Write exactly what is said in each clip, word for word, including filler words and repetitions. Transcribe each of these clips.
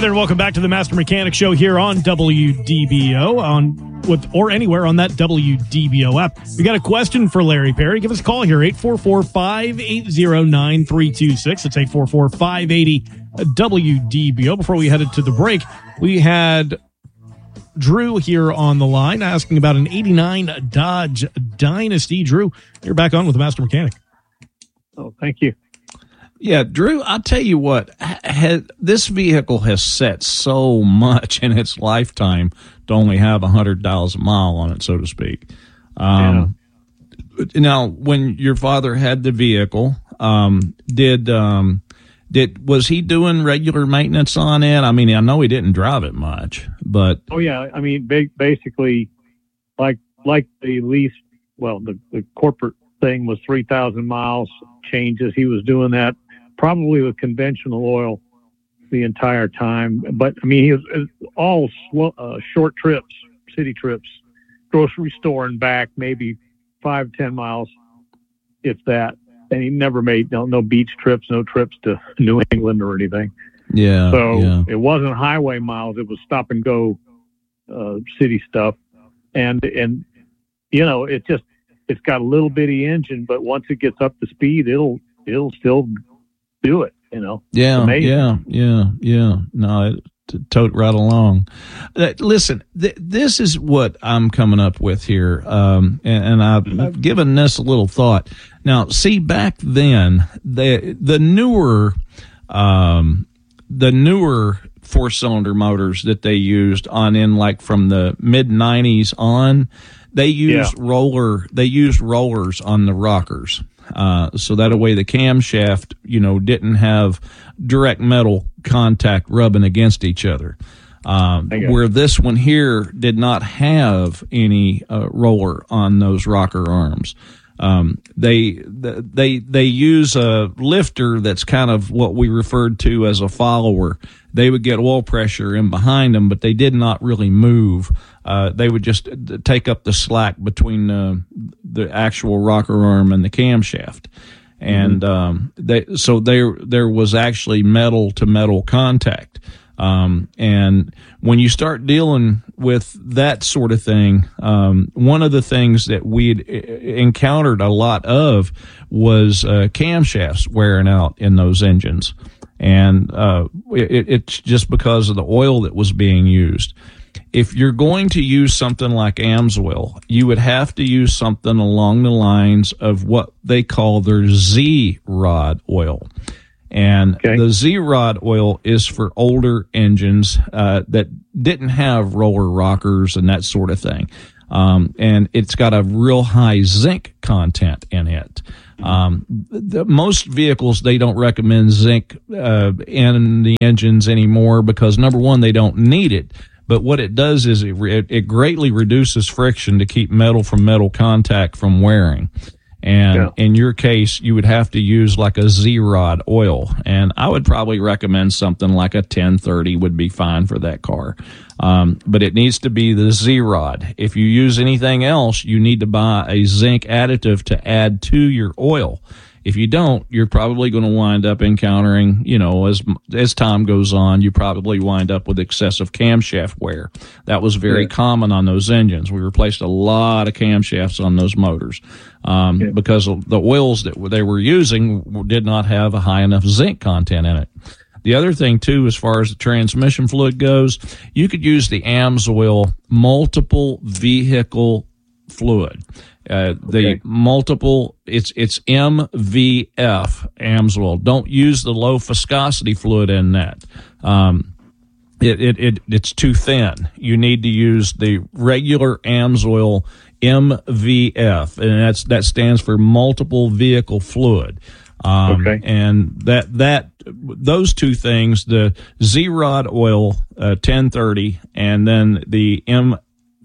there, and welcome back to the Master Mechanic Show here on W D B O on with or anywhere on that W D B O app. We got a question for Larry Perry. Give us a call here, eight four four, five eight zero, nine three two six. It's eight four four, five eight zero, W D B O. Before we headed to the break, we had Drew here on the line asking about an eighty-nine Dodge Dynasty. Drew, you're back on with the Master Mechanic. Oh, thank you. Yeah, Drew, I'll tell you what, ha, this vehicle has set so much in its lifetime to only have one hundred thousand miles on it, so to speak. Um, yeah. Now, when your father had the vehicle, um, did um, did was he doing regular maintenance on it? I mean, I know he didn't drive it much, but oh yeah, I mean, basically, like like the lease, well, the, the corporate thing was three thousand miles changes. He was doing that. Probably with conventional oil the entire time. But, I mean, he was, it was all sw- uh, short trips, city trips, grocery store and back, maybe five, ten miles, if that. And he never made no, no beach trips, no trips to New England or anything. Yeah. So yeah. It wasn't highway miles. It was stop and go uh, city stuff. And, and you know, it just, it's got a little bitty engine, but once it gets up to speed, it'll, it'll still do it, you know. Yeah, yeah, yeah, yeah. No, it, tote right along. Uh, listen, th- this is what I'm coming up with here, um, and, and I've, mm-hmm. I've given this a little thought. Now, see, back then, the the newer, um, the newer four cylinder motors that they used on in like from the mid nineties on, they used yeah. roller. They used rollers on the rockers. Uh, so that way the camshaft, you know, didn't have direct metal contact rubbing against each other. Um, where this one here did not have any uh, roller on those rocker arms. Um, they they they use a lifter that's kind of what we referred to as a follower. They would get oil pressure in behind them, but they did not really move. Uh, they would just take up the slack between uh, the actual rocker arm and the camshaft. And um, they, so there there was actually metal to metal contact. Um, and when you start dealing with that sort of thing, um, one of the things that we'd encountered a lot of was uh, camshafts wearing out in those engines. And uh, it, it's just because of the oil that was being used. If you're going to use something like AMSOIL, you would have to use something along the lines of what they call their Z-Rod oil. And okay. the Z-Rod oil is for older engines uh, that didn't have roller rockers and that sort of thing. Um, and it's got a real high zinc content in it. Um, the, most vehicles, they don't recommend zinc uh, in the engines anymore because, number one, they don't need it. But what it does is it, it greatly reduces friction to keep metal from metal contact from wearing. And yeah. in your case, you would have to use like a Z-Rod oil. And I would probably recommend something like a ten thirty would be fine for that car. Um, but it needs to be the Z-Rod. If you use anything else, you need to buy a zinc additive to add to your oil. If you don't, you're probably going to wind up encountering, you know, as as time goes on, you probably wind up with excessive camshaft wear. That was very yeah. common on those engines. We replaced a lot of camshafts on those motors um, yeah. because the oils that they were using did not have a high enough zinc content in it. The other thing, too, as far as the transmission fluid goes, you could use the AMSOIL multiple vehicle fluid. Uh, the okay. multiple, it's it's M V F, AMSOIL. Don't use the low viscosity fluid in that. Um, it, it, it it's too thin. You need to use the regular AMSOIL M V F, and that's that stands for multiple vehicle fluid. Um, okay. And that that those two things, the Z-Rod oil, uh, ten thirty, and then the M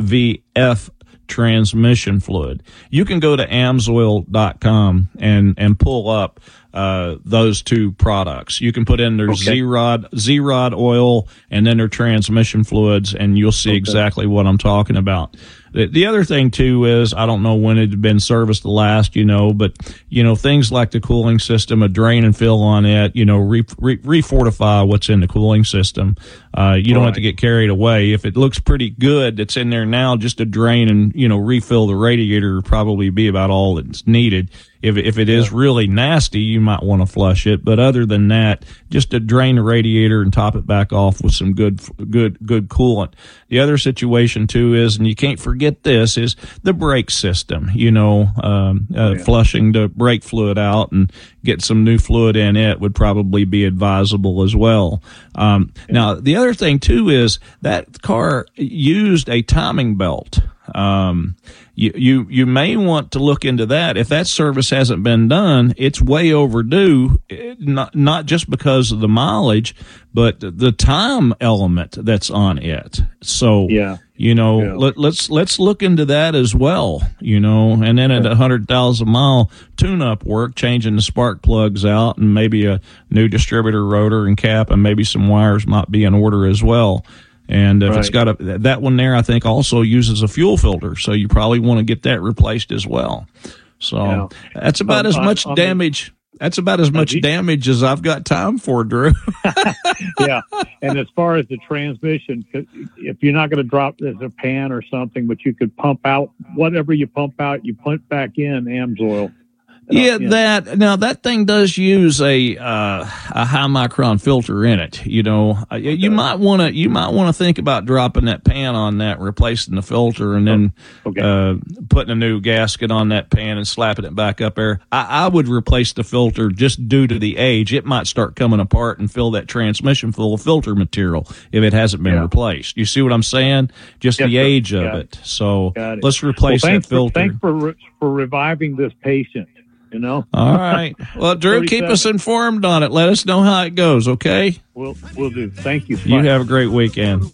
V F transmission fluid. You can go to amsoil dot com and, and pull up uh, those two products. You can put in their Okay. Z-Rod, Z-Rod oil and then their transmission fluids, and you'll see okay. exactly what I'm talking about. The, the other thing, too, is I don't know when it had been serviced the last, you know, but, you know, things like the cooling system, a drain and fill on it, you know, re, re, refortify what's in the cooling system. Uh, you don't right. have to get carried away. If it looks pretty good that's in there now, just to drain and, you know, refill the radiator would probably be about all that's needed. If if it is really nasty, you might want to flush it. But other than that, just to drain the radiator and top it back off with some good good good coolant. The other situation too is, and you can't forget this, is the brake system. You know, um, uh, oh, yeah. flushing the brake fluid out and get some new fluid in it would probably be advisable as well. Um, yeah. Now, the other thing too is that car used a timing belt. Um, you, you, you may want to look into that. If that service hasn't been done, it's way overdue, not, not just because of the mileage, but the time element that's on it. So, yeah. you know, yeah. let, let's, let's look into that as well, you know, and then at a hundred thousand mile tune up work, changing the spark plugs out and maybe a new distributor rotor and cap and maybe some wires might be in order as well. And if right. it's got a, that one there, I think also uses a fuel filter. So you probably want to get that replaced as well. So yeah. that's about um, as much I, damage. That's about as much damage as I've got time for, Drew. Yeah. And as far as the transmission, if you're not going to drop there's a pan or something, but you could pump out whatever you pump out, you pump back in AMSOIL. Yeah, uh, yeah, that now that thing does use a uh, a high micron filter in it. You know, you okay. might want to you might want to think about dropping that pan on that, replacing the filter, and then okay. uh, putting a new gasket on that pan and slapping it back up there. I, I would replace the filter just due to the age. It might start coming apart and fill that transmission full of filter material if it hasn't been yeah. replaced. You see what I'm saying? Just yes, the sir. age of Got it. it. So it. let's replace well, that filter. For, thanks for re- for reviving this patient. You know. All right. Well, Drew, keep us informed on it. Let us know how it goes. Okay. We'll we'll do. Thank you. You have a great weekend.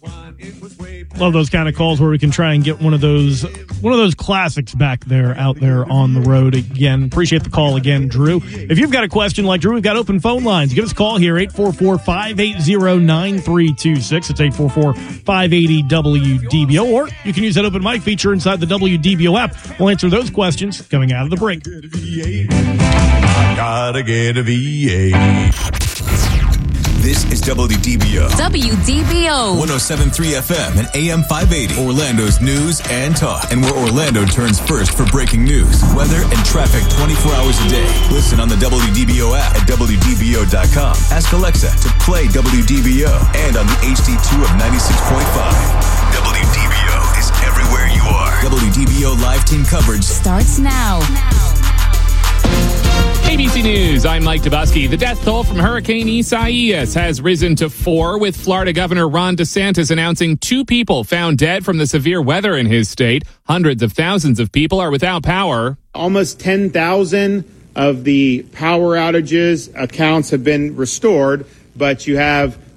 Love those kind of calls where we can try and get one of those one of those classics back there out there on the road again. Appreciate the call again, Drew. If you've got a question like Drew, we've got open phone lines. Give us a call here, eight four four, five eight zero, nine three two six. It's eight four four, five eight zero, W D B O. Or you can use that open mic feature inside the W D B O app. We'll answer those questions coming out of the break. I gotta get a V A. This is W D B O. W D B O. one oh seven point three F M and A M five eighty. Orlando's news and talk. And where Orlando turns first for breaking news, weather, and traffic twenty-four hours a day. Listen on the W D B O app at W D B O dot com. Ask Alexa to play W D B O and on the H D two of ninety-six point five. W D B O is everywhere you are. W D B O live team coverage starts now. A B C News, I'm Mike Dubusky. The death toll from Hurricane Isaias has risen to four, with Florida Governor Ron DeSantis announcing two people found dead from the severe weather in his state. Hundreds of thousands of people are without power. Almost ten thousand of the power outages accounts have been restored, but you have